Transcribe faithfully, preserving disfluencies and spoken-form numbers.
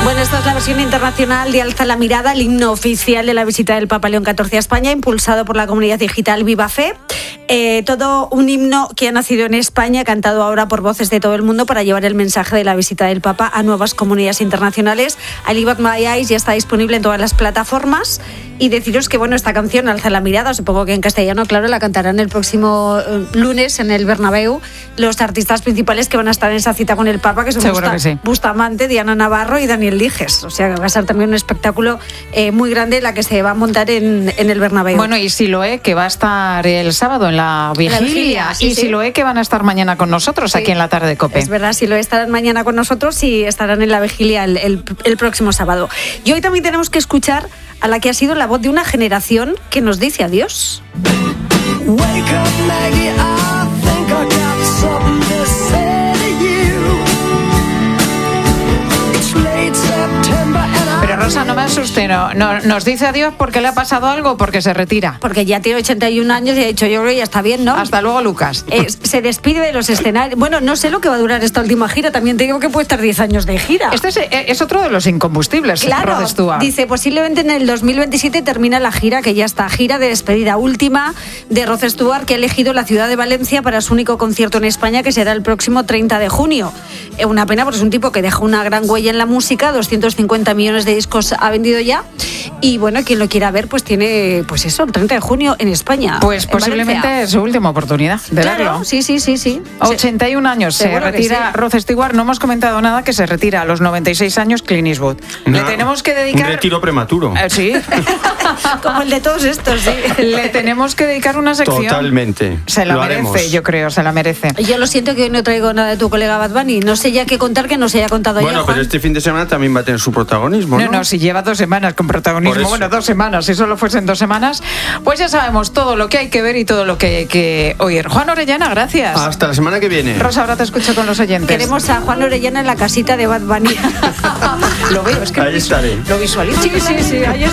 Bueno, esta es la versión internacional de Alza la Mirada, el himno oficial de la visita del Papa León catorce a España, impulsado por la comunidad digital Viva Fe. Eh, todo un himno que ha nacido en España, cantado ahora por voces de todo el mundo para llevar el mensaje de la visita del Papa a nuevas comunidades internacionales. I Live at My Eyes ya está disponible en todas las plataformas. Y deciros que, bueno, esta canción, Alza la Mirada, supongo que en castellano, claro, la cantarán el próximo eh, lunes en el Bernabéu los artistas principales que van a estar en esa cita con el Papa, que son Seguro Busta, que sí. Bustamante, Diana Navarro y Daniel Liges. O sea, que va a ser también un espectáculo eh, muy grande la que se va a montar en, en el Bernabéu. Bueno, y Siloé, que va a estar el sábado en la vigilia, La vigilia, sí, y sí. Siloé, que van a estar mañana con nosotros, Sí. aquí en la tarde de COPE. Es verdad, si lo estarán mañana con nosotros y estarán en la vigilia el, el, el próximo sábado. Y hoy también tenemos que escuchar a la que ha sido la voz de una generación que nos dice adiós. Wake up, Maggie, I think I got something to say to you. It's late September and I... Pero Rosa, no me asuste, no, no, nos dice adiós porque le ha pasado algo o porque se retira. Porque ya tiene ochenta y un años y ha dicho, yo creo que ya está bien, ¿no? Hasta luego, Lucas. Eh, se despide de los escenarios. Bueno, no sé lo que va a durar esta última gira. También te digo que puede estar diez años de gira. Este es, es otro de los incombustibles, Claro, Rod Stewart. dice, posiblemente en el dos mil veintisiete termina la gira, que ya está, gira de despedida última de Rod Stewart, que ha elegido la ciudad de Valencia para su único concierto en España, que será el próximo treinta de junio. Eh, una pena, porque es un tipo que deja una gran huella en la música, doscientos cincuenta millones de discos ha vendido ya, y bueno, quien lo quiera ver, pues tiene, pues eso, el treinta de junio en España. Pues en posiblemente Valencia. es su última oportunidad de Claro, verlo. sí, sí, sí, sí. ochenta y un años se Seguro que retira sí. Rod Stewart. No hemos comentado nada, que se retira a los noventa y seis años Clint Eastwood. Le No, tenemos que Un dedicar... retiro prematuro. Eh, sí. Como el de todos estos, sí. Le tenemos que dedicar una sección. Totalmente. Se la Lo merece, haremos. yo creo, se la merece. Yo lo siento que hoy no traigo nada de tu colega Bad Bunny. No sé ya qué contar que no se haya contado ya, Bueno, Juan. pero este fin de semana también va a tener su protagonismo, ¿no? No, no, si lleva dos semanas con Por protagonismo, eso. bueno, dos semanas, si solo fuesen dos semanas, pues ya sabemos todo lo que hay que ver y todo lo que hay que oír. Juan Orellana, gracias. Hasta la semana que viene. Rosa, ahora te escucho con los oyentes. Queremos a Juan Orellana en la casita de Bad Bunny. Lo veo, es que Ahí lo, visu- estaré. lo visualizo. Sí, sí, sí, ahí está.